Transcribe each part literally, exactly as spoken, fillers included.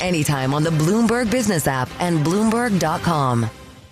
anytime on the Bloomberg Business app and Bloomberg dot com.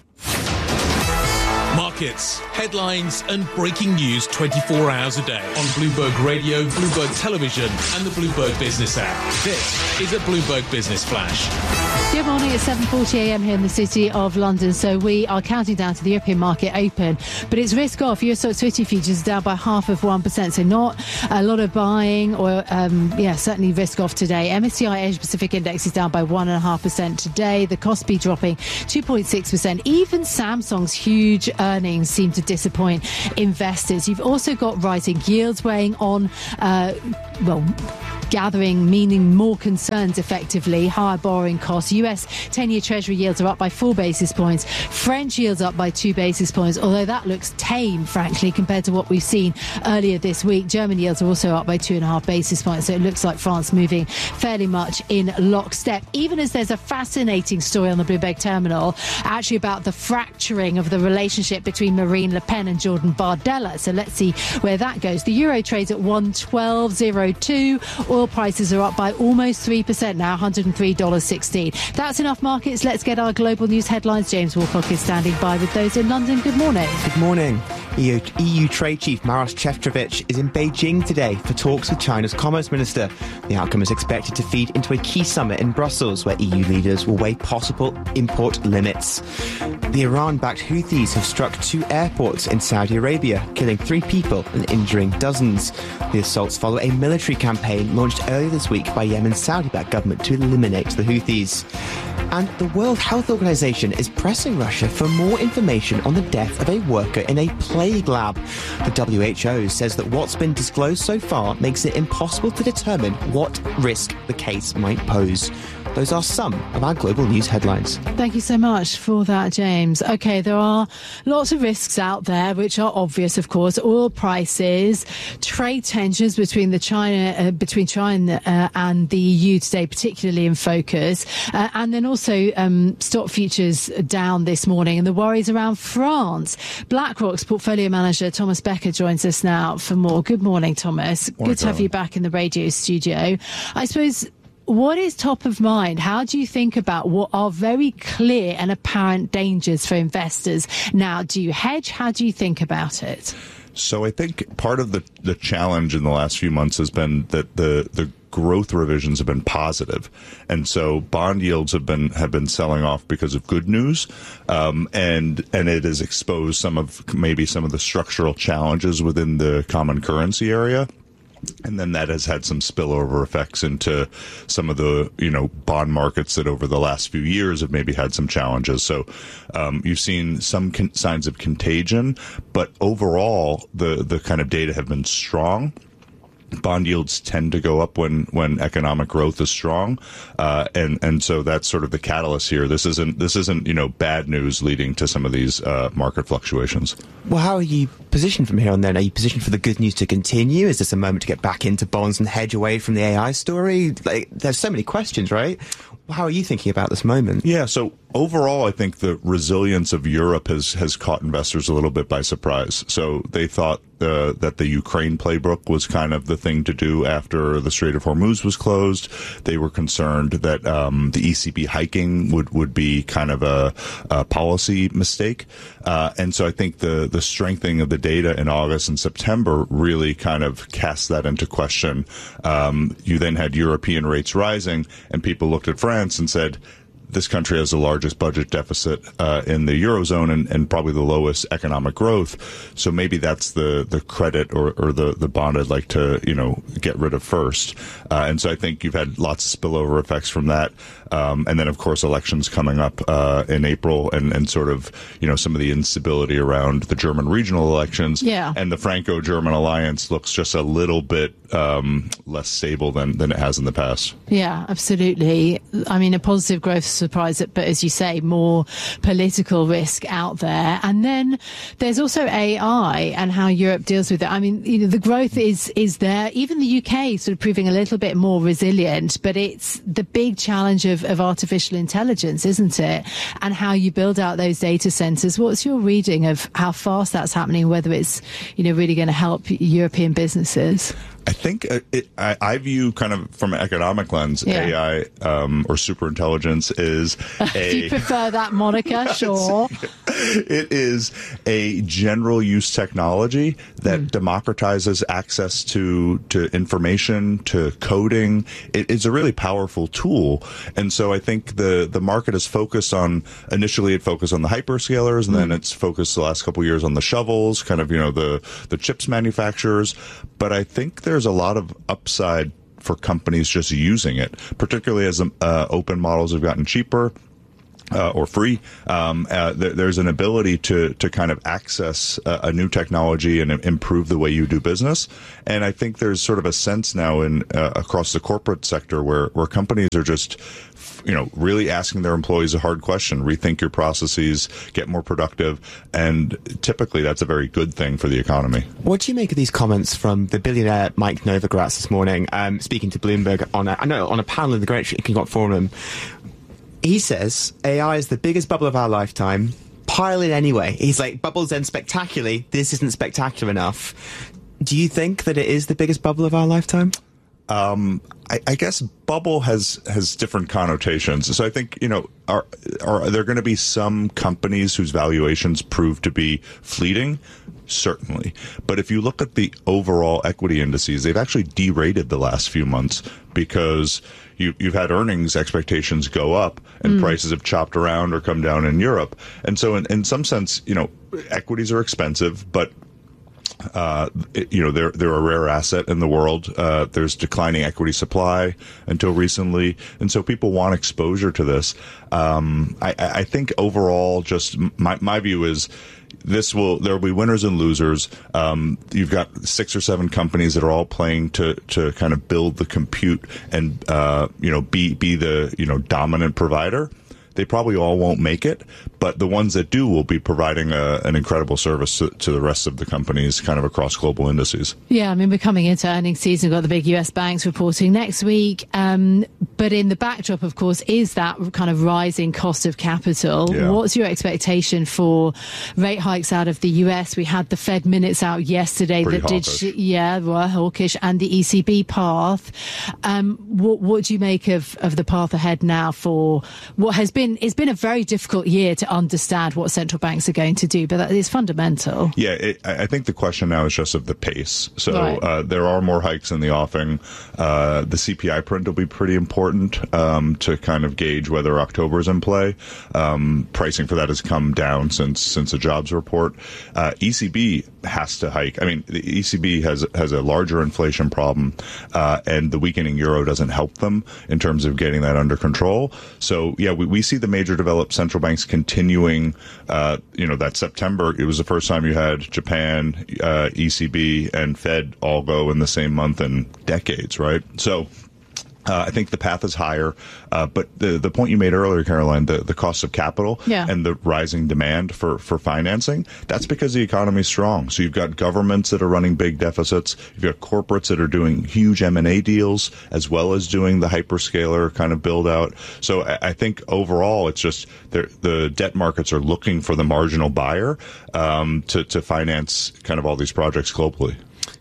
Markets, headlines and breaking news twenty-four hours a day on Bloomberg Radio, Bloomberg Television and the Bloomberg Business app. This is a Bloomberg Business Flash. Good morning. It's seven forty a m here in the city of London. So we are counting down to the European market open, but it's risk off. U S Stoxx fifty futures down by half of one percent. So not a lot of buying or, um, yeah, certainly risk off today. M S C I Asia Pacific Index is down by one point five percent today. The Kospi dropping two point six percent. Even Samsung's huge earnings seem to disappoint investors. You've also got rising yields weighing on, uh, well, gathering, meaning more concerns effectively. Higher borrowing costs. U S ten-year Treasury yields are up by four basis points. French yields up by two basis points, although that looks tame, frankly, compared to what we've seen earlier this week. German yields are also up by two and a half basis points, so it looks like France moving fairly much in lockstep. Even as there's a fascinating story on the Bloomberg terminal, actually about the fracturing of the relationship between Marine Le Pen and Jordan Bardella. So let's see where that goes. The euro trades at one twelve oh two. Oil prices are up by almost three percent now, one hundred three dollars sixteen. That's enough markets. Let's get our global news headlines. James Woolcock is standing by with those in London. Good morning. Good morning. E U, E U Trade Chief Maros Šefčovič is in Beijing today for talks with China's Commerce Minister. The outcome is expected to feed into a key summit in Brussels, where E U leaders will weigh possible import limits. The Iran-backed Houthis have struck two airports in Saudi Arabia, killing three people and injuring dozens. The assaults follow a military campaign launched earlier this week by Yemen's Saudi-backed government to eliminate the Houthis. And the World Health Organization is pressing Russia for more information on the death of a worker in a plague lab. The W H O says that what's been disclosed so far makes it impossible to determine what risk the case might pose. Those are some of our global news headlines. Thank you so much for that, James. OK, there are lots of risks out there, which are obvious, of course. Oil prices, trade tensions between the China, uh, between China uh, and the E U today, particularly in focus. Uh, and then also um, stock futures down this morning, and the worries around France. BlackRock's portfolio manager, Thomas Becker, joins us now for more. Good morning, Thomas. Morning, Good to have you back in the radio studio. I suppose, what is top of mind? How do you think about what are very clear and apparent dangers for investors now? Do you hedge? How do you think about it? So I think part of the, the challenge in the last few months has been that the, the growth revisions have been positive. And so bond yields have been have been selling off because of good news. Um, and and it has exposed some of maybe some of the structural challenges within the common currency area. And then that has had some spillover effects into some of the, you know, bond markets that over the last few years have maybe had some challenges. So um, you've seen some con- signs of contagion, but overall the the kind of data have been strong. Bond yields tend to go up when, when economic growth is strong, uh, and and so that's sort of the catalyst here. This isn't this isn't you know bad news leading to some of these uh, market fluctuations. Well, how are you positioned from here on then? Are you positioned for the good news to continue? Is this a moment to get back into bonds and hedge away from the A I story? Like, there's so many questions, right? How are you thinking about this moment? Yeah, so overall, I think the resilience of Europe has, has caught investors a little bit by surprise. So they thought uh, that the Ukraine playbook was kind of the thing to do after the Strait of Hormuz was closed. They were concerned that um, the E C B hiking would, would be kind of a, a policy mistake. Uh, and so I think the, the strengthening of the data in August and September really kind of cast that into question. Um, you then had European rates rising, and people looked at France and said, this country has the largest budget deficit uh, in the Eurozone and, and probably the lowest economic growth. So maybe that's the, the credit or, or the, the bond I'd like to, you know, get rid of first. Uh, and so I think you've had lots of spillover effects from that. Um, and then, of course, elections coming up uh, in April and, and sort of, you know, some of the instability around the German regional elections. Yeah. And the Franco-German alliance looks just a little bit um, less stable than, than it has in the past. Yeah, absolutely. I mean, a positive growth surprise, but as you say, more political risk out there. And then there's also A I and how Europe deals with it. I mean, you know, the growth is is there. Even the U K sort of proving a little bit more resilient, but it's the big challenge of, of artificial intelligence, isn't it? And how you build out those data centers. What's your reading of how fast that's happening, whether it's, you know, really going to help European businesses? I think it, I, I view kind of from an economic lens, yeah. A I um, or superintelligence is a... Do you prefer that moniker? Sure. It is a general use technology that mm. democratizes access to, to information, to coding. It is a really powerful tool. And so I think the, the market is focused on, initially it focused on the hyperscalers, and mm. then it's focused the last couple of years on the shovels, kind of, you know, the, the chips manufacturers. But I think there's a lot of upside for companies just using it, particularly as uh, open models have gotten cheaper. Uh, or free, um, uh, th- there's an ability to to kind of access a, a new technology and improve the way you do business. And I think there's sort of a sense now in uh, across the corporate sector where where companies are just, you know, really asking their employees a hard question, rethink your processes, get more productive, and typically that's a very good thing for the economy. What do you make of these comments from the billionaire Mike Novogratz this morning, um, speaking to Bloomberg on a, I know on a panel in the Greenwich Economic Forum? He says A I is the biggest bubble of our lifetime. Pile in anyway. He's like, bubbles end spectacularly. This isn't spectacular enough. Do you think that it is the biggest bubble of our lifetime? Um, I, I guess bubble has has different connotations. So I think, you know, are are there going to be some companies whose valuations prove to be fleeting? Certainly. But if you look at the overall equity indices, they've actually derated the last few months because you, you've had earnings expectations go up and mm. prices have chopped around or come down in Europe. And so in, in some sense, you know, equities are expensive, but Uh, it, you know, they're they're a rare asset in the world. Uh, there's declining equity supply until recently, and so people want exposure to this. Um, I, I think overall, just my my view is this will there will be winners and losers. Um, you've got six or seven companies that are all playing to to kind of build the compute and uh, you know be be the you know dominant provider. They probably all won't make it, but the ones that do will be providing a, an incredible service to, to the rest of the companies kind of across global indices. Yeah, I mean, we're coming into earnings season. We've got the big U S banks reporting next week. Um, but in the backdrop, of course, is that kind of rising cost of capital. Yeah. What's your expectation for rate hikes out of the U S? We had the Fed minutes out yesterday Pretty that hawkish. did, yeah, were hawkish, and the E C B path. Um, what, what do you make of, of the path ahead now for what has been It's been a very difficult year to understand what central banks are going to do, but that is fundamental. Yeah, it, I think the question now is just of the pace. So right. uh, there are more hikes in the offing. Uh, the C P I print will be pretty important um, to kind of gauge whether October is in play. Um, pricing for that has come down since since the jobs report. Uh, E C B has to hike. I mean, the E C B has has a larger inflation problem, uh, and the weakening euro doesn't help them in terms of getting that under control. So yeah, we, we see the major developed central banks continuing, uh, you know, that September, it was the first time you had Japan, uh, E C B, and Fed all go in the same month in decades, right? So Uh, I think the path is higher, uh, but the the point you made earlier, Caroline, the, the cost of capital yeah. and the rising demand for, for financing, that's because the economy is strong. So you've got governments that are running big deficits. You've got corporates that are doing huge M and A deals, as well as doing the hyperscaler kind of build out. So I, I think overall, it's just the debt markets are looking for the marginal buyer um, to, to finance kind of all these projects globally.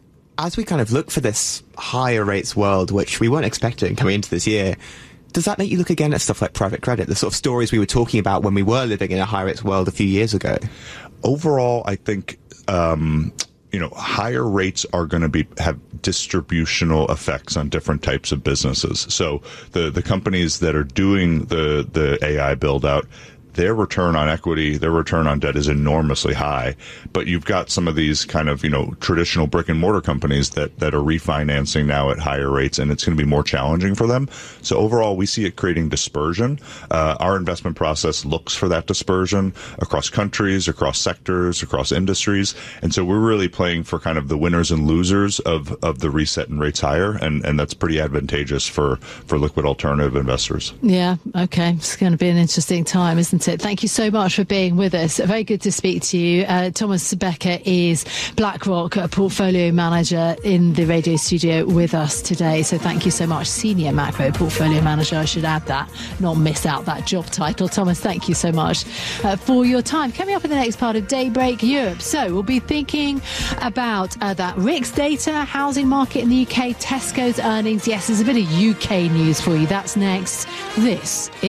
As we kind of look for this higher rates world, which we weren't expecting coming into this year, does that make you look again at stuff like private credit, the sort of stories we were talking about when we were living in a higher rates world a few years ago? Overall, I think, um, you know, higher rates are going to be have distributional effects on different types of businesses. So the, the companies that are doing the, the A I build out, their return on equity, their return on debt is enormously high. But you've got some of these kind of, you know, traditional brick and mortar companies that, that are refinancing now at higher rates, and it's going to be more challenging for them. So overall, we see it creating dispersion. Uh, our investment process looks for that dispersion across countries, across sectors, across industries. And so we're really playing for kind of the winners and losers of, of the reset in rates higher. And, and that's pretty advantageous for, for liquid alternative investors. Yeah. Okay. It's going to be an interesting time, isn't it? about it. Thank you so much for being with us. Very good to speak to you. Uh, Thomas Becker is BlackRock uh, portfolio manager in the radio studio with us today. So thank you so much. Senior macro portfolio manager, I should add that, not miss out that job title. Thomas, thank you so much uh, for your time. Coming up in the next part of Daybreak Europe. So we'll be thinking about uh, that R I C S data, housing market in the U K, Tesco's earnings. Yes, there's a bit of U K news for you. That's next. This is